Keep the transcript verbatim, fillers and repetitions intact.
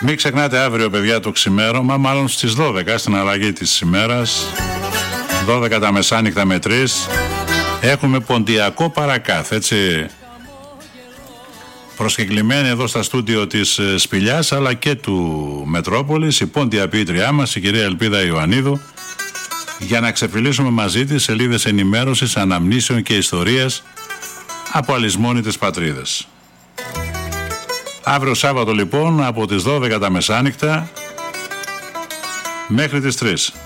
Μην ξεχνάτε αύριο, παιδιά, το ξημέρωμα, μάλλον στις δώδεκα, στην αλλαγή της ημέρας, δώδεκα τα μεσάνυχτα με τρεις, έχουμε ποντιακό παρακάθ, έτσι, προσκεκλημένη εδώ στα στούντιο της Σπηλιάς αλλά και του Μετρόπολης, η πόντια ποιήτριά μας, η κυρία Ελπίδα Ιωαννίδου, για να ξεφυλίσουμε μαζί της σελίδες ενημέρωσης, αναμνήσεων και ιστορίας από αλυσμόνητες πατρίδες. Αύριο Σάββατο λοιπόν από τις δώδεκα τα μεσάνυχτα μέχρι τις τρεις.